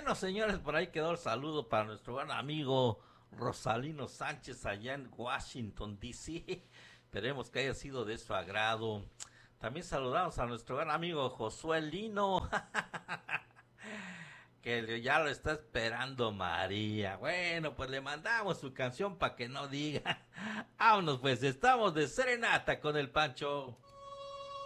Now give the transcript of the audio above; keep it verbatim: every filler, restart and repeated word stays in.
bueno, señores, por ahí quedó el saludo para nuestro buen amigo Rosalino Sánchez allá en Washington, D C. Esperemos que haya sido de su agrado. También saludamos a nuestro gran amigo Josué Lino, que ya lo está esperando María. Bueno, pues le mandamos su canción para que no diga. Vámonos, pues estamos de serenata con el Pancho.